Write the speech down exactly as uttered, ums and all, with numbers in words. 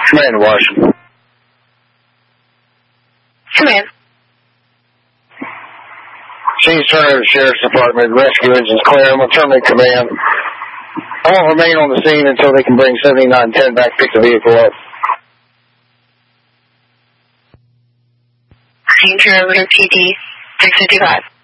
Command Washington. Command. Chief Turner, Sheriff's Department, rescue engines clear. I'm going to terminate command. I won't remain on the scene until they can bring seventy-nine ten back, pick the vehicle up. Danger over to P D six fifty-five.